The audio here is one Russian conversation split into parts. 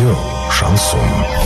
Радио «Шансон».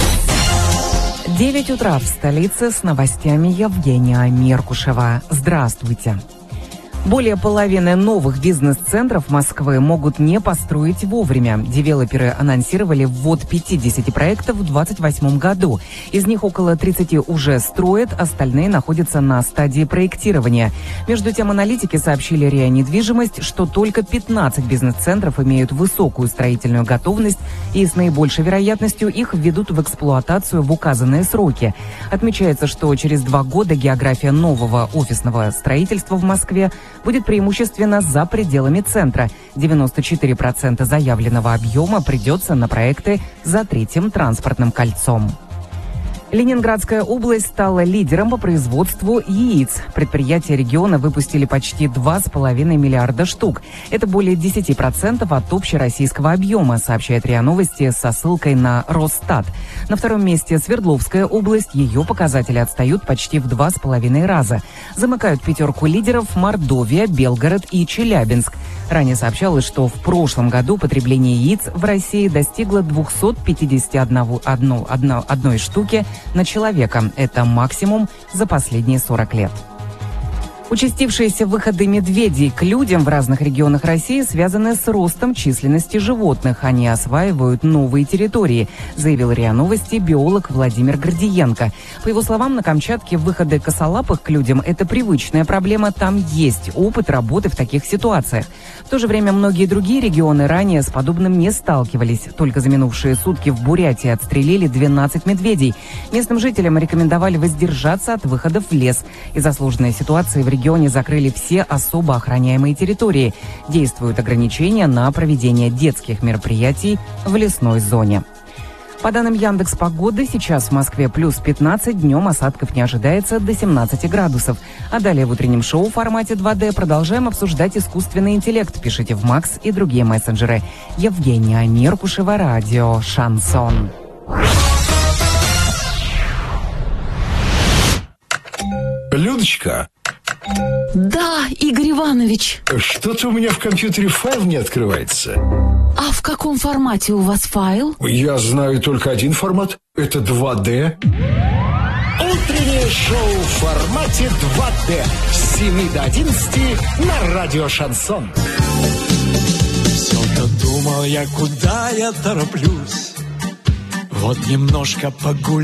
9 утра в столице с новостями Евгения Меркушева. Здравствуйте. Более половины новых бизнес-центров Москвы могут не построить вовремя. Девелоперы анонсировали ввод 50 проектов в 2028 году. Из них около 30 уже строят, остальные находятся на стадии проектирования. Между тем, аналитики сообщили РИА «Недвижимость», что только 15 бизнес-центров имеют высокую строительную готовность и с наибольшей вероятностью их введут в эксплуатацию в указанные сроки. Отмечается, что через 2 года география нового офисного строительства в Москве будет преимущественно за пределами центра. 94% заявленного объема придется на проекты за третьим транспортным кольцом. Ленинградская область стала лидером по производству яиц. Предприятия региона выпустили почти 2,5 миллиарда штук. Это более 10% от общероссийского объема, сообщает РИА Новости со ссылкой на Росстат. На втором месте Свердловская область. Ее показатели отстают почти в 2,5 раза. Замыкают пятерку лидеров Мордовия, Белгород и Челябинск. Ранее сообщалось, что в прошлом году потребление яиц в России достигло 251 штуки на человека. Это максимум за последние 40 лет. Участившиеся выходы медведей к людям в разных регионах России связаны с ростом численности животных. Они осваивают новые территории, заявил РИА Новости биолог Владимир Гордиенко. По его словам, на Камчатке выходы косолапых к людям – это привычная проблема. Там есть опыт работы в таких ситуациях. В то же время многие другие регионы ранее с подобным не сталкивались. Только за минувшие сутки в Бурятии отстрелили 12 медведей. Местным жителям рекомендовали воздержаться от выходов в лес. Из-за сложной ситуации в регионе закрыли все особо охраняемые территории. Действуют ограничения на проведение детских мероприятий в лесной зоне. По данным Яндекс.Погоды, сейчас в Москве плюс 15, днем осадков не ожидается до 17 градусов. А далее в утреннем шоу в формате 2D продолжаем обсуждать искусственный интеллект. Пишите в Макс и другие мессенджеры. Евгения Меркушева, радио «Шансон». Людочка. Да, Игорь Иванович. Что-то у меня в компьютере файл не открывается. А в каком формате у вас файл? Я знаю только один формат. Это 2D. Утреннее шоу в формате 2D. С 7 до 11 на радио «Шансон». Все-то думал я, куда я тороплюсь. Вот немножко погуляю.